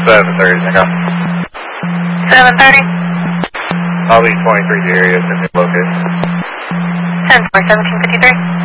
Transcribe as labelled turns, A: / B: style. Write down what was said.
A: 7:30, Echo.
B: 7:30.
A: I'll be 23 to area, send me location.
B: 10-4, 1753.